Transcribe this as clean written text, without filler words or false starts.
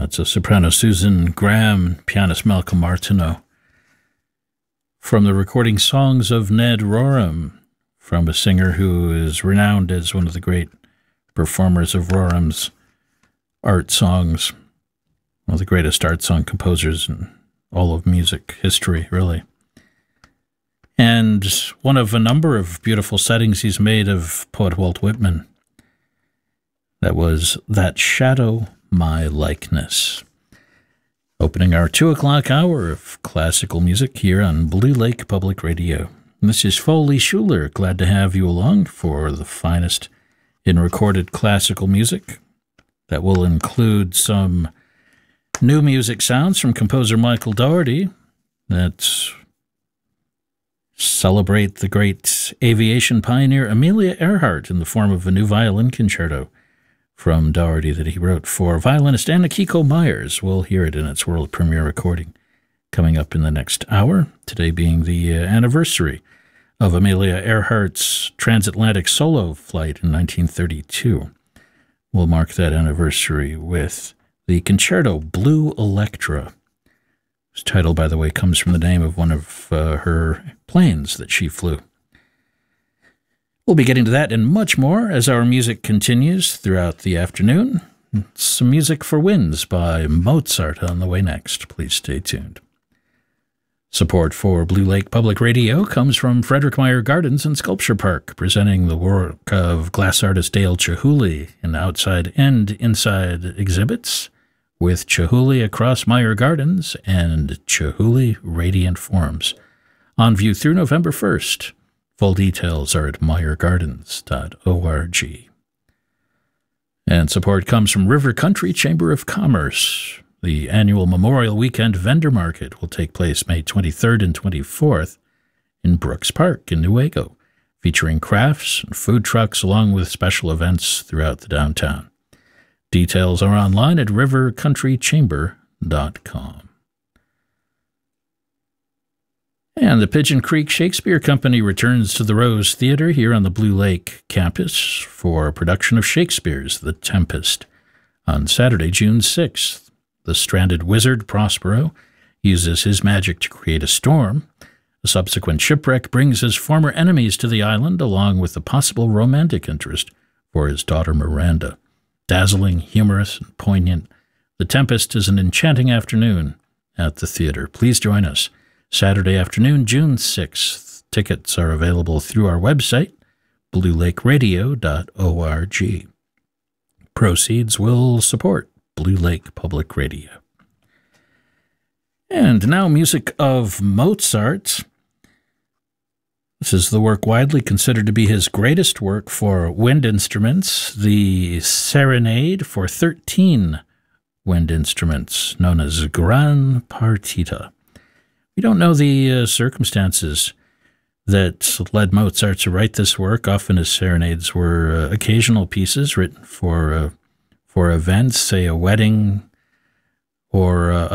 That's a soprano Susan Graham, pianist Malcolm Martineau. From the recording Songs of Ned Rorem, from a singer who is renowned as one of the great performers of Rorem's art songs, one of the greatest art song composers in all of music history, really. And one of a number of beautiful settings he's made of poet Walt Whitman. That was That Shadow, My Likeness. Opening our 2 o'clock hour of classical music here on Blue Lake Public Radio. This is Foley Schuler. Glad to have you along for the finest in recorded classical music. That will include some new music sounds from composer Michael Daugherty that celebrate the great aviation pioneer Amelia Earhart in the form of a new violin concerto from Daugherty that he wrote for violinist Anna Kiko Myers. We'll hear it in its world premiere recording coming up in the next hour, today being the anniversary of Amelia Earhart's transatlantic solo flight in 1932. We'll mark that anniversary with the concerto Blue Electra. Whose title, by the way, comes from the name of one of her planes that she flew. We'll be getting to that and much more as our music continues throughout the afternoon. Some music for winds by Mozart on the way next. Please stay tuned. Support for Blue Lake Public Radio comes from Frederick Meyer Gardens and Sculpture Park, presenting the work of glass artist Dale Chihuly in outside and inside exhibits, with Chihuly across Meyer Gardens and Chihuly Radiant Forms. On view through November 1st. Full details are at meyergardens.org. And support comes from River Country Chamber of Commerce. The annual Memorial Weekend Vendor Market will take place May 23rd and 24th in Brooks Park in Newaygo, featuring crafts and food trucks along with special events throughout the downtown. Details are online at rivercountrychamber.com. And the Pigeon Creek Shakespeare Company returns to the Rose Theatre here on the Blue Lake campus for a production of Shakespeare's The Tempest on Saturday, June 6th. The stranded wizard, Prospero, uses his magic to create a storm. A subsequent shipwreck brings his former enemies to the island, along with a possible romantic interest for his daughter Miranda. Dazzling, humorous, and poignant, The Tempest is an enchanting afternoon at the theater. Please join us Saturday afternoon, June 6th. Tickets are available through our website, bluelakeradio.org. Proceeds will support Blue Lake Public Radio. And now music of Mozart. This is the work widely considered to be his greatest work for wind instruments, the Serenade for 13 wind instruments, known as Gran Partita. We don't know the circumstances that led Mozart to write this work. Often his serenades were occasional pieces written for events, say a wedding or